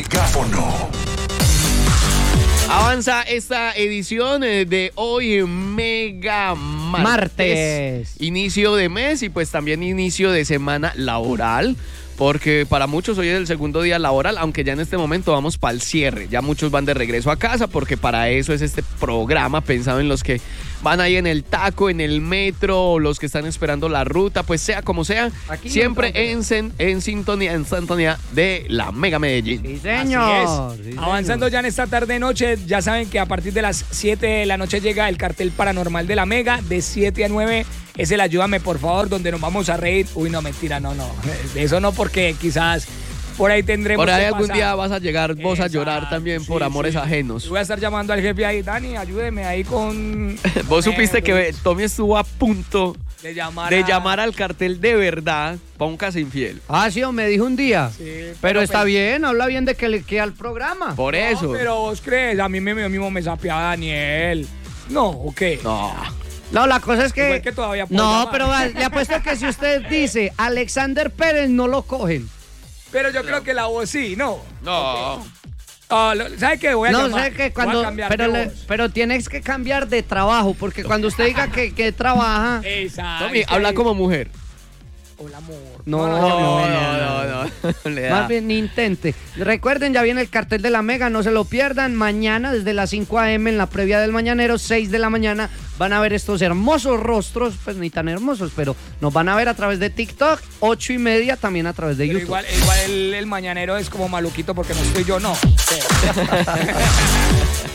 megáfono. Avanza esta edición de hoy, Mega Martes. Inicio de mes y pues también inicio de semana laboral. Porque para muchos hoy es el segundo día laboral, aunque ya en este momento vamos para el cierre. Ya muchos van de regreso a casa porque para eso es este programa, pensado en los que van ahí en el taco, en el metro, o los que están esperando la ruta, pues sea como sea, aquí siempre en sintonía de la Mega Medellín. Sí, señor. Sí, señor. Avanzando ya en esta tarde-noche, ya saben que a partir de las 7 de la noche llega el cartel paranormal de la Mega, de 7 a 9. Es el Ayúdame, por favor, donde nos vamos a reír. Uy, no, mentira, no. De eso no, porque quizás por ahí tendremos por ahí que algún pasar. día vas a llegar vos a llorar también por amores ajenos. Yo voy a estar llamando al jefe ahí, Dani, ayúdeme ahí con... Vos supiste que Tommy estuvo a punto de llamar al cartel de verdad para un casa infiel. Ah, sí, me dijo un día. Sí, pero está bien, habla bien de que le queda al programa. Por eso. Pero vos crees, a mí mismo me sapeaba Daniel. No, ¿o qué? No, la cosa es que... Igual que todavía puedo no, llamar. pero le apuesto que si usted dice Alexander Pérez, no lo cogen. Pero yo creo que la voz sí, ¿no? No. Okay. ¿Sabe qué? Voy a llamar. No sé que cuando... Voy a cambiar de voz. Pero tienes que cambiar de trabajo, porque cuando usted diga que trabaja... Exacto. Tommy, habla como mujer. Hola, amor. No. Más bien ni intente. Recuerden, ya viene el cartel de la Mega, no se lo pierdan. Mañana desde las 5 a.m. en la previa del mañanero, 6 de la mañana, van a ver estos hermosos rostros, pues ni tan hermosos, pero nos van a ver a través de TikTok, 8:30 también a través de pero YouTube. Igual el mañanero es como maluquito porque no estoy yo, no.